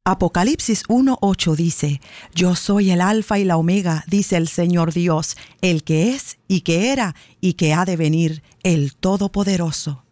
Apocalipsis 1:8 dice: Yo soy el Alfa y la Omega, dice el Señor Dios, el que es y que era y que ha de venir, el Todopoderoso.